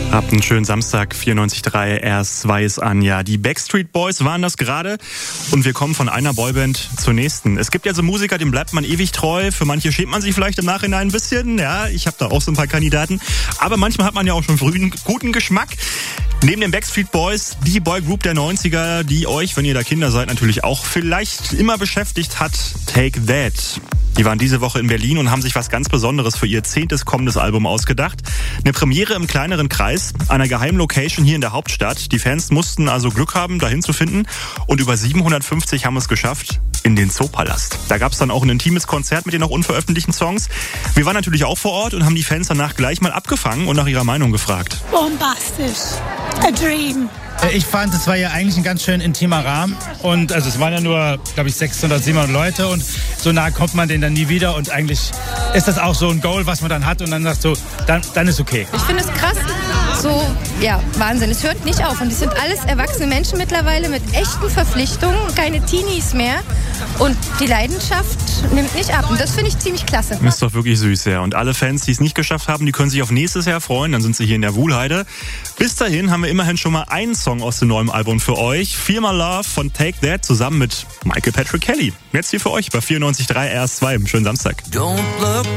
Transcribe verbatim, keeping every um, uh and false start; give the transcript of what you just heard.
Habt einen schönen Samstag, vierundneunzig Komma drei, erst zwei ist Anja. Die Backstreet Boys waren das gerade und wir kommen von einer Boyband zur nächsten. Es gibt ja so Musiker, dem bleibt man ewig treu. Für manche schämt man sich vielleicht im Nachhinein ein bisschen. Ja, ich habe da auch so ein paar Kandidaten. Aber manchmal hat man ja auch schon frühen guten Geschmack. Neben den Backstreet Boys, die Boygroup der neunziger, die euch, wenn ihr da Kinder seid, natürlich auch vielleicht immer beschäftigt hat, Take That. Die waren diese Woche in Berlin und haben sich was ganz Besonderes für ihr zehntes kommendes Album ausgedacht. Eine Premiere im kleineren Kreis, einer geheimen Location hier in der Hauptstadt. Die Fans mussten also Glück haben, dahin zu finden. Und über siebenhundertfünfzig haben es geschafft in den Zoopalast. Da gab es dann auch ein intimes Konzert mit den noch unveröffentlichten Songs. Wir waren natürlich auch vor Ort und haben die Fans danach gleich mal abgefangen und nach ihrer Meinung gefragt. Bombastisch. A dream. Ich fand, es war ja eigentlich ein ganz schön intimer Rahmen und also es waren ja nur, glaube ich, sechshundert, siebenhundert Leute und so nah kommt man denen dann nie wieder und eigentlich ist das auch so ein Goal, was man dann hat und dann sagt so, dann, dann ist okay. Ich finde es krass, so, ja, Wahnsinn, es hört nicht auf und es sind alles erwachsene Menschen mittlerweile mit echten Verpflichtungen, keine Teenies mehr und die Leidenschaft nimmt nicht ab und das finde ich ziemlich klasse. Ist doch wirklich süß, ja. Und alle Fans, die es nicht geschafft haben, die können sich auf nächstes Jahr freuen, dann sind sie hier in der Wuhlheide. Bis dahin haben wir immerhin schon mal einen Song aus dem neuen Album für euch. Feel My Love von Take That zusammen mit Michael Patrick Kelly. Jetzt hier für euch bei vierundneunzig Komma drei R S zwei. Schönen Samstag. Don't look